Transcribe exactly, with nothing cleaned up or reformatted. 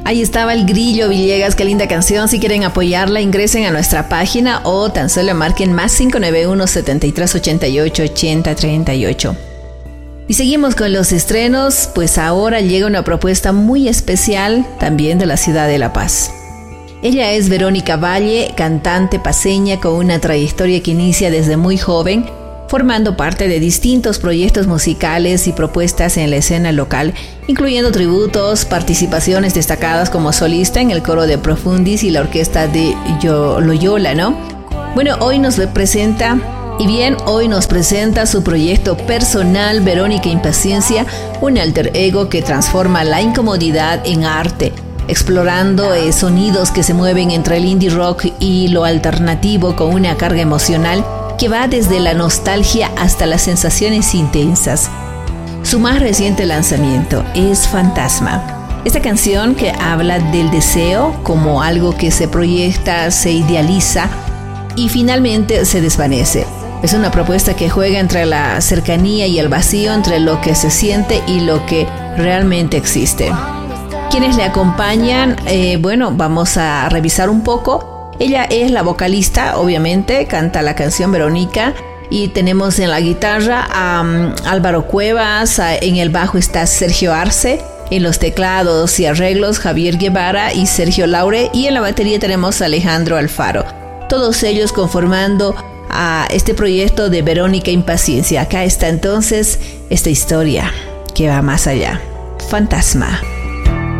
Ahí estaba El Grillo Villegas, qué linda canción. Si quieren apoyarla, ingresen a nuestra página o tan solo marquen más cinco nueve uno, siete tres ocho ocho, ocho cero tres ocho. Y seguimos con los estrenos, pues ahora llega una propuesta muy especial también de la ciudad de La Paz. Ella es Verónica Valle, cantante paceña con una trayectoria que inicia desde muy joven, formando parte de distintos proyectos musicales y propuestas en la escena local, incluyendo tributos, participaciones destacadas como solista en el coro de Profundis y la orquesta de Loyola, ¿no? Bueno, hoy nos presenta, y bien, hoy nos presenta su proyecto personal, Verónica Impaciencia, un alter ego que transforma la incomodidad en arte, explorando eh, sonidos que se mueven entre el indie rock y lo alternativo con una carga emocional que va desde la nostalgia hasta las sensaciones intensas. Su más reciente lanzamiento es Fantasma. Esta canción que habla del deseo como algo que se proyecta, se idealiza y finalmente se desvanece. Es una propuesta que juega entre la cercanía y el vacío, entre lo que se siente y lo que realmente existe. Quienes le acompañan, eh, bueno, vamos a revisar un poco. Ella es la vocalista, obviamente, canta la canción Verónica, y tenemos en la guitarra a um, Álvaro Cuevas, a, en el bajo está Sergio Arce, en los teclados y arreglos Javier Guevara y Sergio Laure, y en la batería tenemos a Alejandro Alfaro. Todos ellos conformando a este proyecto de Verónica Impaciencia. Acá está entonces esta historia que va más allá. Fantasma.